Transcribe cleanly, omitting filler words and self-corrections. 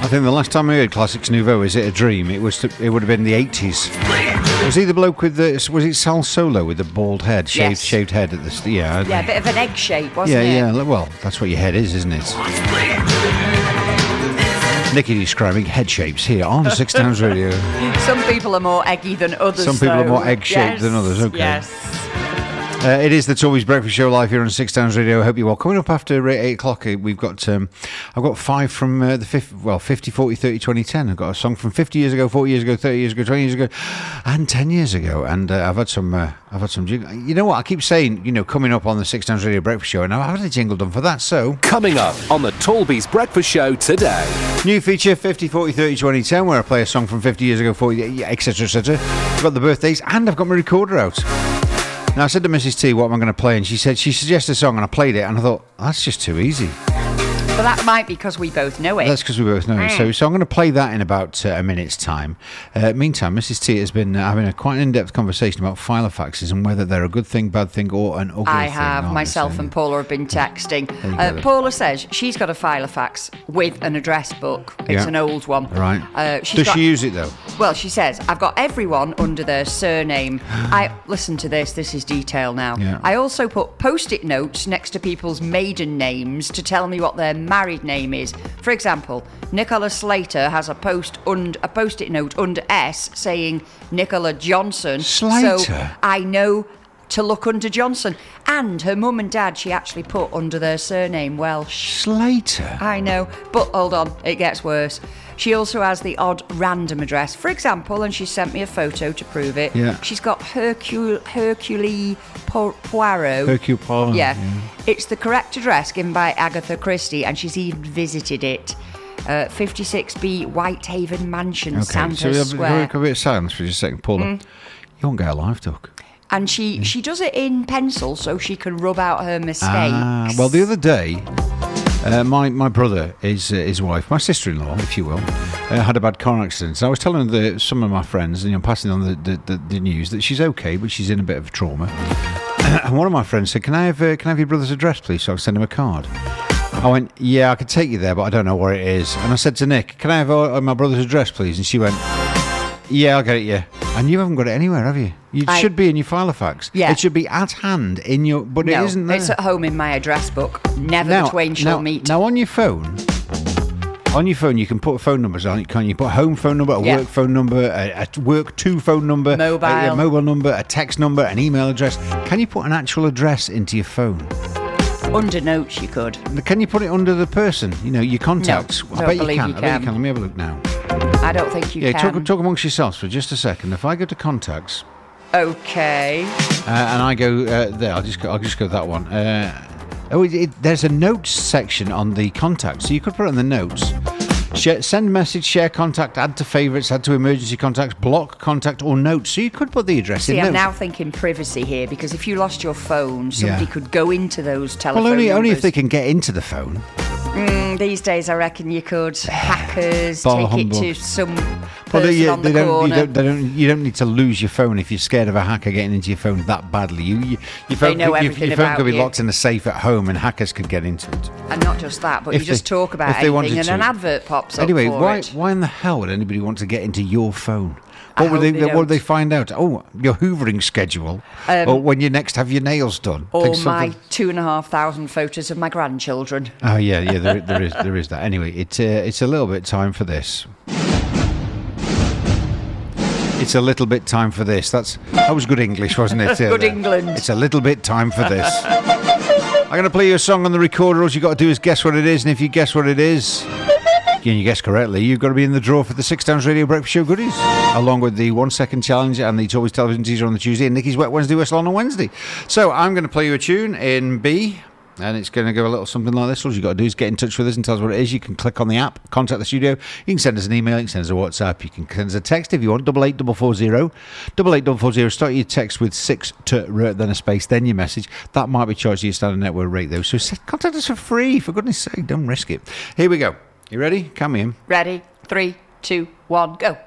I think the last time I heard Classics Nouveau, Is It a Dream? It would have been the 80s. Was he the bloke with was it Sal Solo with the bald head, shaved head at the Yeah, a bit of an egg shape, wasn't it? Yeah. Well, that's what your head is, isn't it? Nikki describing head shapes here on 6 Times Radio. Some people are more eggy than others. Some people are more egg-shaped than others. Okay. Yes. It is the Toby's Breakfast Show live here on 6 Times Radio. I hope you're well. Coming up after 8 o'clock, we've got I've got 5 from the 50, 40, 30, 20, 10. I've got a song from 50 years ago, 40 years ago, 30 years ago, 20 years ago, and 10 years ago. And I've had some. You know what? I keep saying, coming up on the 6 Times Radio Breakfast Show, and I've had a jingle done for that. So coming up on the Toby's Breakfast Show today, new feature 50, 40, 30, 20, 10, where I play a song from 50 years ago, 40, etc., etc. I've got the birthdays, and I've got my recorder out. Now, I said to Mrs. T, what am I going to play? And she suggested a song, and I played it, and I thought, that's just too easy. But that might be because we both know it. That's because we both know it. So I'm going to play that in about a minute's time. Meantime, Mrs. T has been having quite an in-depth conversation about filofaxes and whether they're a good thing, bad thing, or an ugly thing. I have. Myself and Paula have been texting. Paula says she's got a filofax with an address book. It's an old one. Right. Does she use it, though? Well, she says, I've got everyone under their surname. Listen to this. This is detail now. Yeah. I also put Post-it notes next to people's maiden names to tell me what their married name is. For example, Nicola Slater has a Post-it note under S saying Nicola Johnson. Slater? So I know to look under Johnson. And her mum and dad, she actually put under their surname Welsh. Slater? I know, but hold on, it gets worse. She also has the odd random address. For example, and she sent me a photo to prove it, she's got Hercule Poirot. Hercule Poirot. Yeah. It's the correct address given by Agatha Christie, and she's even visited it. 56B Whitehaven Mansion, Sandhurst Square. A bit of silence for just a second, Paula. You won't get a live talk. And she does it in pencil so she can rub out her mistakes. Well, the other day, my brother, his wife, my sister-in-law, if you will, had a bad car accident. So I was telling some of my friends, and I'm passing on the news that she's okay, but she's in a bit of trauma. And one of my friends said, "Can I have your brother's address, please, so I can send him a card?" I went, "Yeah, I could take you there, but I don't know where it is." And I said to Nick, "Can I have my brother's address, please?" And she went, "Yeah, I'll get it, yeah." And you haven't got it anywhere, have you? It should be in your filofax. Yeah. It should be at hand in your... But it isn't there. It's at home in my address book. Never the twain shall meet. Now, on your phone, you can put phone numbers on it, can't you? Put a home phone number, a work phone number, a work to phone number, a mobile number, a text number, an email address. Can you put an actual address into your phone? Under notes, you could. Can you put it under the person? Your contacts? No, I bet you can. Let me have a look now. I don't think you can. Talk amongst yourselves for just a second. If I go to contacts, okay, and I go there, I'll just go that one. There's a notes section on the contacts, so you could put it on the notes. Send message, share contact, add to favourites, add to emergency contacts, block contact or notes. So you could put the address in. I'm now thinking privacy here, because if you lost your phone, somebody could go into those telephone numbers. Only if they can get into the phone. These days, I reckon you could. Hackers take it to some person on the corner. You don't need to lose your phone if you're scared of a hacker getting into your phone that badly. Your phone could be locked in a safe at home, and hackers could get into it. And not just that, but you just talk about anything, and an advert pops up. Anyway, why in the hell would anybody want to get into your phone? What would they find out? Oh, your hoovering schedule, or when you next have your nails done, or my 2,500 photos of my grandchildren. Oh yeah, there is that. Anyway, it's a little bit time for this. It's a little bit time for this. That was good English, wasn't it? Good England. It's a little bit time for this. I'm going to play you a song on the recorder. All you got to do is guess what it is, and if you guess what it is, and you guess correctly, you've got to be in the draw for the 6 Times Radio Breakfast Show goodies, along with the 1 second challenge and the Toby's television teaser on the Tuesday and Nikki's Wet Wednesday West London on Wednesday. So I'm going to play you a tune in B, and it's going to go a little something like this. All you've got to do is get in touch with us and tell us what it is. You can click on the app, contact the studio. You can send us an email, you can send us a WhatsApp, you can send us a text if you want, 88440. 88440. Start your text with 6 then a space, then your message. That might be charged to your standard network rate, though. So contact us for free, for goodness sake. Don't risk it. Here we go. You ready? Come in. Ready? 3, 2, 1, go.